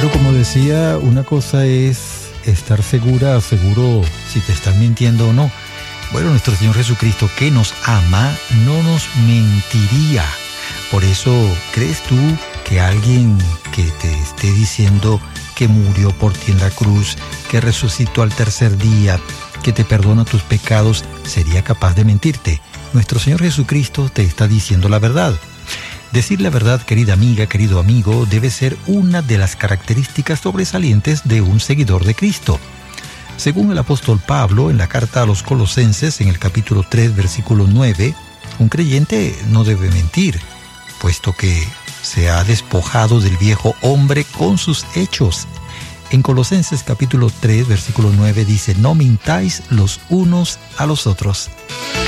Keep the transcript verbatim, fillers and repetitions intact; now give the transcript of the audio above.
Pero como decía, una cosa es estar segura, seguro si te están mintiendo o no. Bueno, nuestro Señor Jesucristo, que nos ama, no nos mentiría. Por eso, ¿crees tú que alguien que te esté diciendo que murió por ti en la cruz, que resucitó al tercer día, que te perdona tus pecados, sería capaz de mentirte? Nuestro Señor Jesucristo te está diciendo la verdad. Decir la verdad, querida amiga, querido amigo, debe ser una de las características sobresalientes de un seguidor de Cristo. Según el apóstol Pablo, en la carta a los Colosenses, en el capítulo tres, versículo nueve, un creyente no debe mentir, puesto que se ha despojado del viejo hombre con sus hechos. En Colosenses capítulo tres, versículo nueve dice: no mintáis los unos a los otros.